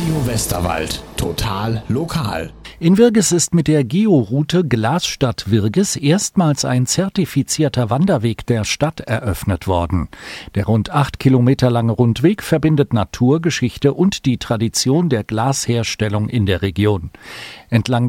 Radio Westerwald. Total lokal. In Wirges ist mit der Georoute Glasstadt Wirges erstmals ein zertifizierter Wanderweg der Stadt eröffnet worden. Der rund 8 Kilometer lange Rundweg verbindet Natur, Geschichte und die Tradition der Glasherstellung in der Region. Entlang